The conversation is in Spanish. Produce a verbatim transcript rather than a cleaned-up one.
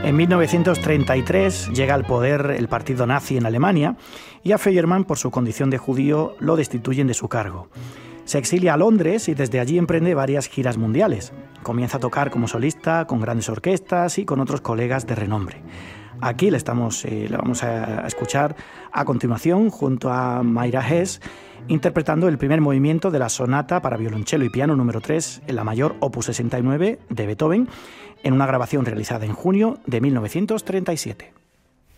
En mil novecientos treinta y tres llega al poder el partido nazi en Alemania y a Feyerman, por su condición de judío, lo destituyen de su cargo. Se exilia a Londres y desde allí emprende varias giras mundiales. Comienza a tocar como solista, con grandes orquestas y con otros colegas de renombre. Aquí le, estamos, eh, le vamos a escuchar a continuación junto a Mayra Hess interpretando el primer movimiento de la sonata para violonchelo y piano número tres en la mayor opus sesenta y nueve de Beethoven en una grabación realizada en junio de mil novecientos treinta y siete.